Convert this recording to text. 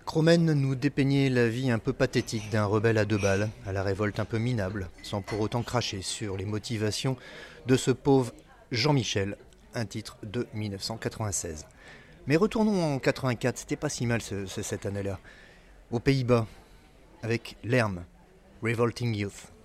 Cromen nous dépeignait la vie un peu pathétique d'un rebelle à deux balles, à la révolte un peu minable, sans pour autant cracher sur les motivations de ce pauvre Jean-Michel, un titre de 1996. Mais retournons en 84, c'était pas si mal cette année-là, aux Pays-Bas, avec Lerm, Revolting Youth.